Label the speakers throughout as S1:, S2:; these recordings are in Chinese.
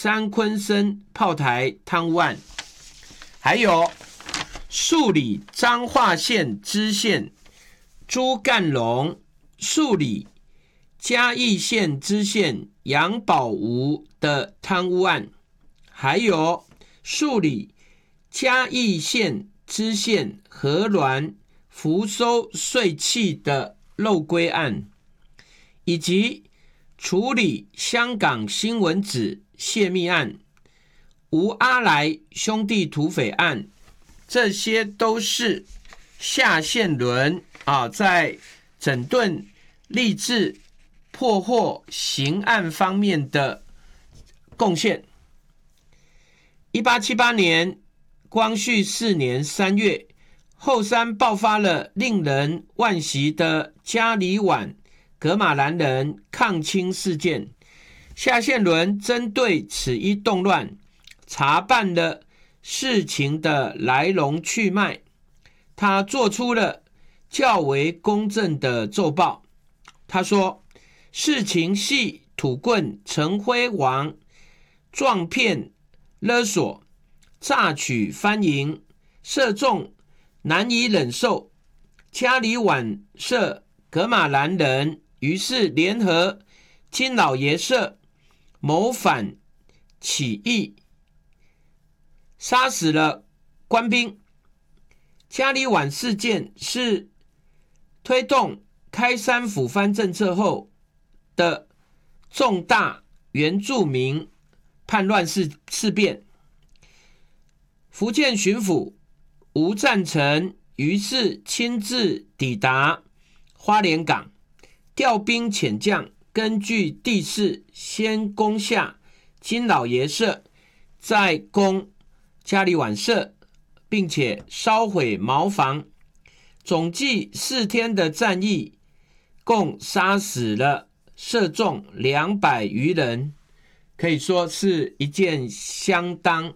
S1: 山昆生炮台贪污案，还有数理彰化县知县朱干龙、数理嘉义县知县杨宝吴的贪污案，还有数理嘉义县知县何鸾福收税契的漏规案，以及处理香港新闻纸泄密案、吴阿来兄弟土匪案，这些都是夏宪伦在整顿吏治破获刑案方面的贡献。1878年光绪4年3月，后山爆发了令人惋惜的嘉里宛噶玛兰人抗清事件。夏宪伦针对此一动乱，查办了事情的来龙去脉，他做出了较为公正的奏报。他说，事情系土棍陈辉煌撞骗勒索、榨取番银，社众难以忍受，嘉里宛社噶玛兰人于是联合金老爷社谋反起义，杀死了官兵。嘉里宛事件是推动开山抚番政策后的重大原住民叛乱事变。福建巡抚吴赞成于是亲自抵达花莲港，调兵遣将，根据地势先攻下金老爷社，再攻嘉里宛社，并且烧毁茅房。总计4天的战役，共杀死了社众200余人，可以说是一件相当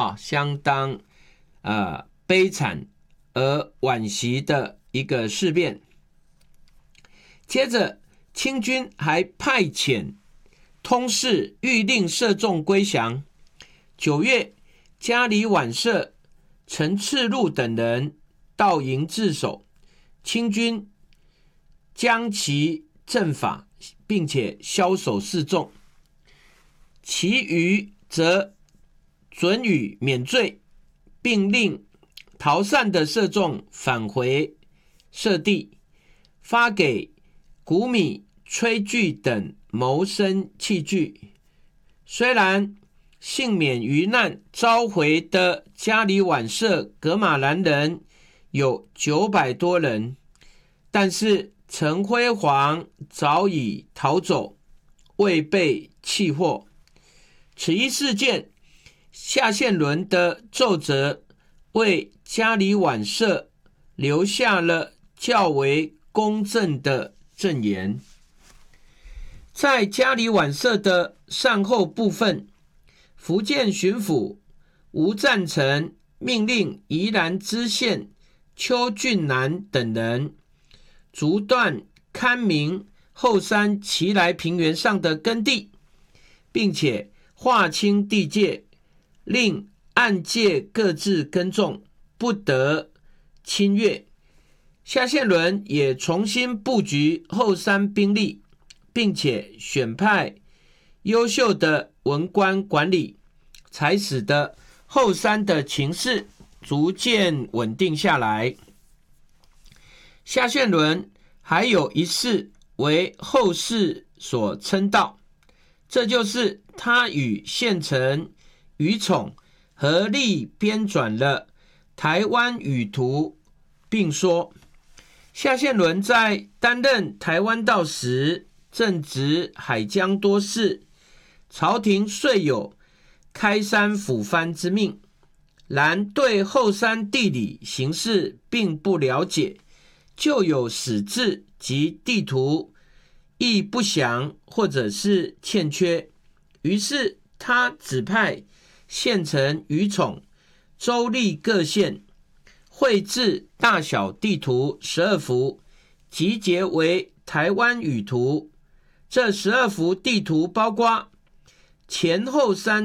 S1: 悲惨而惋惜的一个事变。接着清军还派遣通事谕令社众归降。9月，嘉里宛社陈次禄等人到营自首，清军将其正法，并且枭首示众，其余则准予免罪，并令逃散的社众返回社地，发给谷米、炊具等谋生器具。虽然幸免于难召回的嘉里宛社噶玛兰人有900多人，但是陈辉煌早已逃走，未被弃获。此一事件，夏宪伦的奏折为嘉里宛社留下了较为公正的证言。在嘉里宛社的善后部分，福建巡抚吴赞成命令宜兰知县邱俊南等人逐断勘明后山奇来平原上的耕地，并且划清地界，令按界各自耕种，不得侵越。夏宪伦也重新布局后山兵力，并且选派优秀的文官管理，才使得后山的情势逐渐稳定下来。夏宪伦还有一事为后世所称道，这就是他与县丞于宠合力编纂了《台湾语图》，并说夏宪伦在担任台湾道时正值海疆多事，朝廷虽有开山抚番之命，然对后山地理形势并不了解，就有史志及地图亦不详或者是欠缺，于是他指派县丞于宠州立各县，绘制大小地图12幅，集结为台湾语图。这12幅地图包括前后山